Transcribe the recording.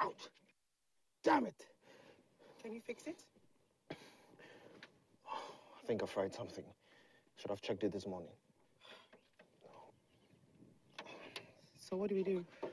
Ouch! Damn it! Can you fix it? I think I fried something. Should have checked it this morning. So what do we do?